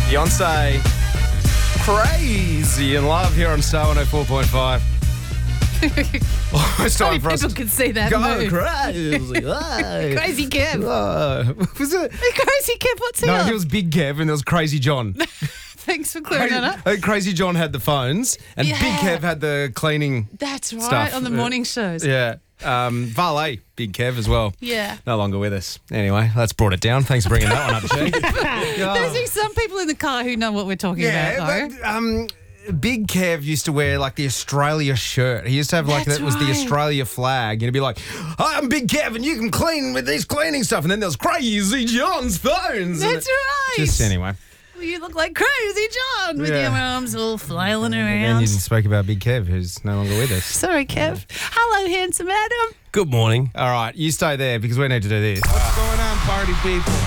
Beyonce, Crazy in Love here on Star 104.5. It's time Only for us people to can see that go move. crazy. Crazy Kev. Was it? Crazy Kev, what's he No, on? he was Big Kev and there was Crazy John. Thanks for clearing that up. Crazy John had the phones and Yeah. Big Kev had the cleaning. That's right, stuff. on the morning shows. Yeah. Valet, Big Kev as well. Yeah. No longer with us. Anyway, that's brought it down. Thanks for bringing that one up, G. There's some people in the car who know what we're talking about, though. but Big Kev used to wear like the Australia shirt. He used to have like That's that was the right. Australia flag. And he'd be like, "Hi, I'm Big Kev, and you can clean with these cleaning stuff." And then there was Crazy John's phones. And That's right. Just anyway. Well, you look like Crazy John with Yeah. your arms all flailing And then around. you spoke about Big Kev, who's no longer with us. Sorry, Kev. Hello, handsome Adam. Good morning. All right, you stay there because we need to do this. What's going on, party people?